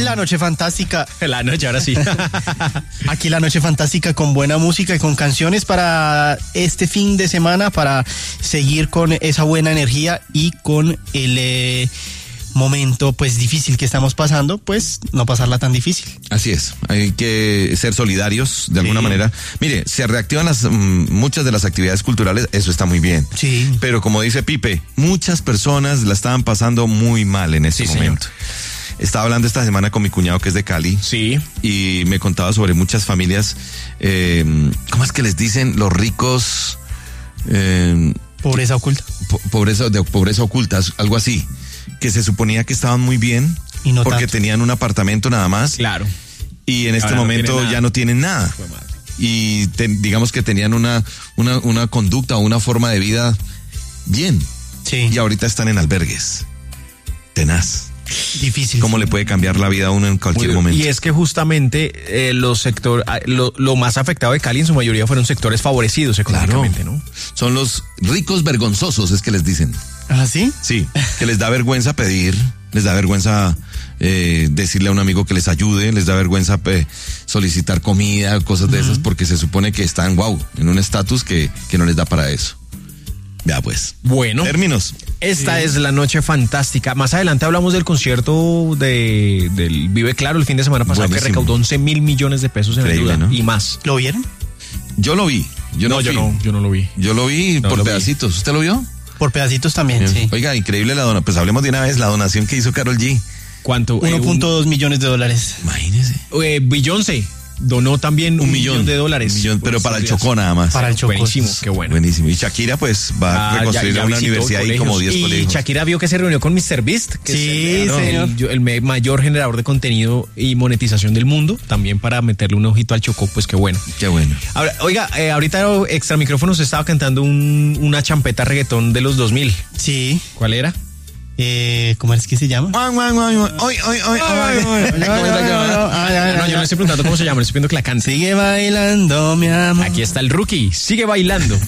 la noche fantástica. La noche, ahora sí. Aquí la noche fantástica con buena música y con canciones para este fin de semana, para seguir con esa buena energía y con el momento pues difícil que estamos pasando, pues no pasarla tan difícil. Así es, hay que ser solidarios de alguna manera. Mire, se reactivan muchas de las actividades culturales, eso está muy bien. Sí. Pero como dice Pipe, muchas personas la estaban pasando muy mal en ese momento. Estaba hablando esta semana con mi cuñado que es de Cali. Sí. Y me contaba sobre muchas familias, ¿cómo es que les dicen? Los ricos... Pobreza oculta. Pobreza oculta, algo así. Que se suponía que estaban muy bien y no porque tanto. Tenían un apartamento nada más. Claro. Y en este momento ya no tienen nada. Y digamos que tenían una conducta o una forma de vida bien. Sí. Y ahorita están en albergues. Tenaz. Difícil. ¿Cómo le puede cambiar la vida a uno en cualquier momento? Y es que justamente lo más afectado de Cali en su mayoría fueron sectores favorecidos económicamente, ¿no? Son los ricos vergonzosos, es que les dicen. ¿Ah, sí? Sí, que les da vergüenza pedir, les da vergüenza decirle a un amigo que les ayude, les da vergüenza solicitar comida, cosas de esas, porque se supone que están, en un estatus que no les da para eso. Vea pues. Bueno. Términos. Esta es la noche fantástica. Más adelante hablamos del concierto del Vive Claro el fin de semana pasado. Buenísimo. Que recaudó 11.000 millones de pesos en ayuda, ¿no? Y más. ¿Lo vieron? Yo lo vi. Yo no lo vi. Yo lo vi por pedacitos. ¿Usted lo vio? Por pedacitos también, sí. Oiga, increíble la donación. Pues hablemos de una vez la donación que hizo Karol G. ¿Cuánto? 1.2 millones de dólares. Imagínese. Beyoncé donó también un millón de dólares. Pero para el Chocó nada más. Para el Chocó. Buenísimo, qué bueno. Buenísimo. Y Shakira pues va a reconstruir una universidad y como 10 colegios. Y Shakira vio que se reunió con MrBeast, que es el mayor generador de contenido y monetización del mundo, también para meterle un ojito al Chocó, pues qué bueno. Qué bueno. Ahora, oiga, ahorita extra micrófonos estaba cantando una champeta reggaetón de los 2000. Sí. ¿Cuál era? ¿Cómo es que se llama? No, yo no estoy preguntando cómo se llama, estoy pidiendo que la cante. Sigue bailando, mi amor. Aquí está el Rookie, sigue bailando.